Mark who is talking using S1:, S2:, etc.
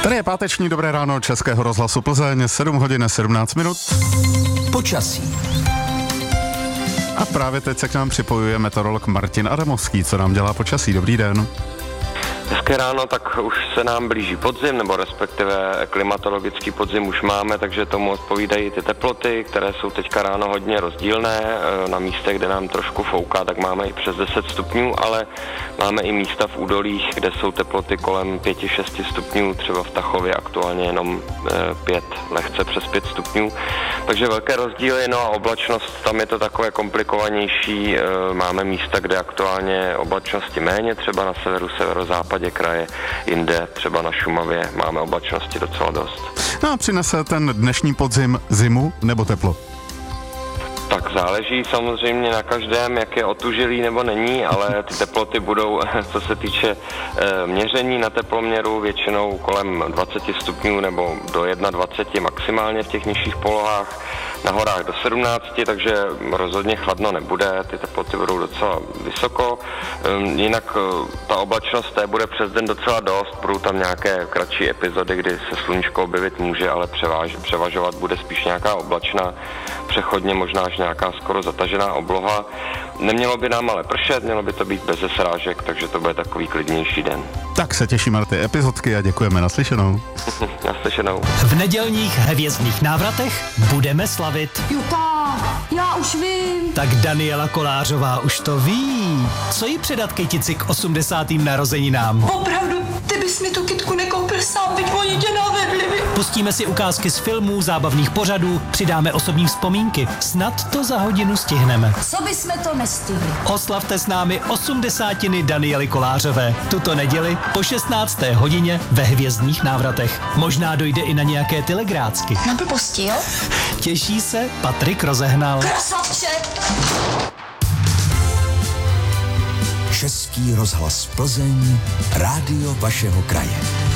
S1: Tady je páteční dobré ráno Českého rozhlasu Plzeň, 7 hodin 17 minut.
S2: Počasí.
S1: A právě teď se k nám připojuje meteorolog Martin Adamovský, co nám dělá počasí. Dobrý den.
S3: Hezké ráno, tak už se nám blíží podzim, nebo respektive klimatologický podzim už máme, takže tomu odpovídají ty teploty, které jsou teďka ráno hodně rozdílné. Na místech, kde nám trošku fouká, tak máme i přes 10 stupňů, ale máme i místa v údolích, kde jsou teploty kolem 5-6 stupňů, třeba v Tachově aktuálně jenom 5, lehce přes 5 stupňů. Takže velké rozdíly, no a oblačnost, tam je to takové komplikovanější. Máme místa, kde aktuálně oblačnosti méně, třeba na severu, severozápadě kraje, jinde, třeba na Šumavě, máme oblačnosti docela dost.
S1: No a přinese ten dnešní podzim zimu nebo teplo?
S3: Tak záleží samozřejmě na každém, jak je otužilý nebo není, ale ty teploty budou, co se týče měření na teploměru, většinou kolem 20 stupňů nebo do 21 maximálně v těch nižších polohách, na horách do 17, takže rozhodně chladno nebude, ty teploty budou docela vysoko. Jinak ta oblačnost té bude přes den docela dost, budou tam nějaké kratší epizody, kdy se sluníčko objevit může, ale převažovat bude spíš nějaká oblačná, přechodně možná až nějaká skoro zatažená obloha. Nemělo by nám ale pršet, mělo by to být bez srážek, takže to bude takový klidnější den.
S1: Tak se těšíme na ty epizodky a děkujeme, naslyšenou.
S3: Naslyšenou.
S2: V nedělních hvězdných návratech budeme slavit.
S4: Juta, já už vím.
S2: Tak Daniela Kolářová už to ví. Co jí předat kytici k 80. narozeninám?
S4: Opravdu, ty bys mi tu kytku nekoupil sám, byť oni tě navedli.
S2: Pustíme si ukázky z filmů, zábavných pořadů, přidáme osobní vzpomínky. Snad to za hodinu stihneme.
S4: Co bysme to nestihli?
S2: Oslavte s námi 80. Daniely Kolářové. Tuto neděli po 16. hodině ve hvězdných návratech. Možná dojde i na nějaké telegrácky.
S4: Na blbosti, jo?
S2: Těší se Patrik Rozehnal.
S4: Krasavče!
S5: Český rozhlas Plzeň, rádio vašeho kraje.